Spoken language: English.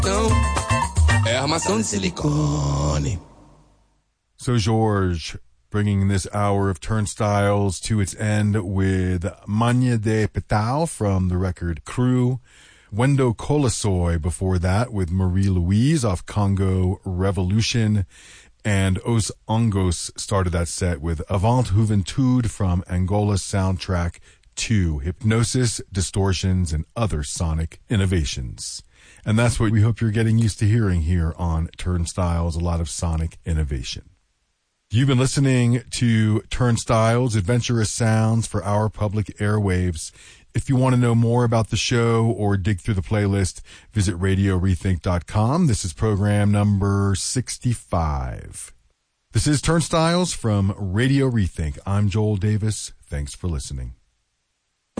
É armação de silicone. So George, bringing this hour of Turnstiles to its end with Manya de Petau from the record Crew. Wendo Colasoy before that with Marie Louise off Congo Revolution. And Os Ongos started that set with Avant Juventude from Angola's soundtrack 2, Hypnosis, Distortions, and Other Sonic Innovations. And that's what we hope you're getting used to hearing here on Turnstiles, a lot of sonic innovation. You've been listening to Turnstiles, adventurous sounds for our public airwaves. If you want to know more about the show or dig through the playlist, visit RadioRethink.com. This is program number 65. This is Turnstiles from Radio Rethink. I'm Joel Davis. Thanks for listening.